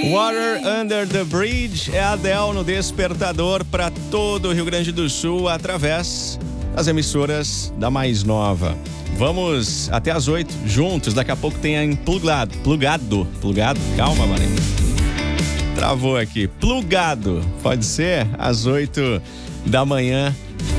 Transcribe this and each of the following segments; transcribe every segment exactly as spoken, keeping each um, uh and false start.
Water Under the Bridge é a Adele no Despertador para todo o Rio Grande do Sul através das emissoras da Mais Nova. Vamos até às oito juntos, daqui a pouco tem a Plugado, Plugado, Plugado, calma, Marinho. Travou aqui, Plugado, pode ser? Às oito da manhã.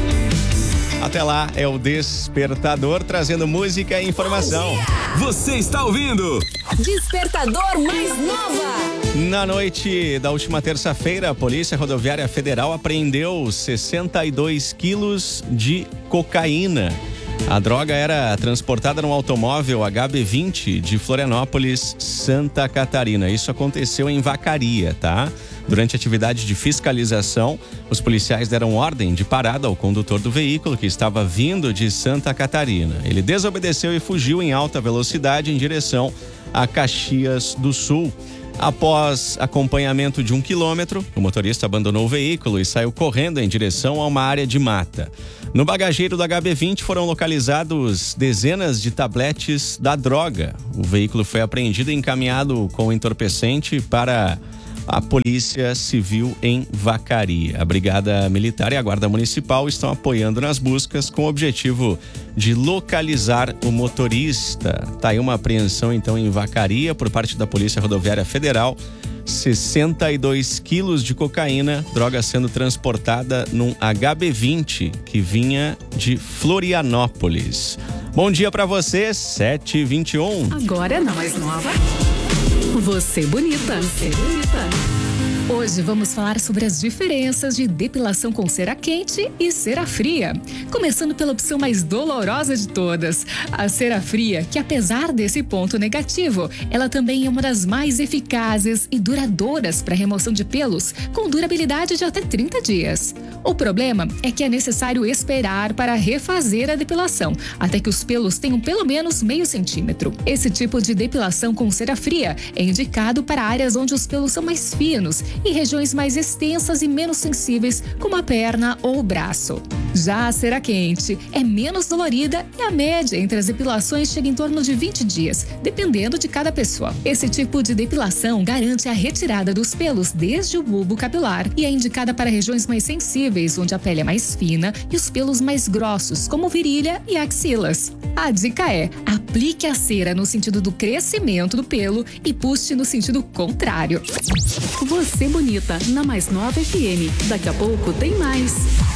Até lá é o Despertador trazendo música e informação. Você está ouvindo Despertador Mais Nova. Na noite da última terça-feira, a Polícia Rodoviária Federal apreendeu sessenta e dois quilos de cocaína. A droga era transportada num automóvel H B vinte de Florianópolis, Santa Catarina. Isso aconteceu em Vacaria, tá? Durante a atividade de fiscalização, os policiais deram ordem de parada ao condutor do veículo que estava vindo de Santa Catarina. Ele desobedeceu e fugiu em alta velocidade em direção a Caxias do Sul. Após acompanhamento de um quilômetro, o motorista abandonou o veículo e saiu correndo em direção a uma área de mata. No bagageiro do H B vinte foram localizados dezenas de tabletes da droga. O veículo foi apreendido e encaminhado com entorpecente para a Polícia Civil em Vacaria. A Brigada Militar e a Guarda Municipal estão apoiando nas buscas com o objetivo de localizar o motorista. Tá aí uma apreensão então em Vacaria por parte da Polícia Rodoviária Federal. sessenta e dois quilos de cocaína, droga sendo transportada num H B vinte que vinha de Florianópolis. Bom dia pra você, sete e vinte e um. Agora na Mais Nova. Você bonita. Você bonita. Hoje vamos falar sobre as diferenças de depilação com cera quente e cera fria. Começando pela opção mais dolorosa de todas, a cera fria, que apesar desse ponto negativo, ela também é uma das mais eficazes e duradouras para remoção de pelos, com durabilidade de até trinta dias. O problema é que é necessário esperar para refazer a depilação, até que os pelos tenham pelo menos meio centímetro. Esse tipo de depilação com cera fria é indicado para áreas onde os pelos são mais finos e regiões mais extensas e menos sensíveis, como a perna ou o braço. Já a cera quente é menos dolorida e a média entre as depilações chega em torno de vinte dias, dependendo de cada pessoa. Esse tipo de depilação garante a retirada dos pelos desde o bulbo capilar e é indicada para regiões mais sensíveis, onde a pele é mais fina e os pelos mais grossos, como virilha e axilas. A dica é: aplique a cera no sentido do crescimento do pelo e puxe no sentido contrário. Você bonita, na Mais Nova F M. Daqui a pouco tem mais.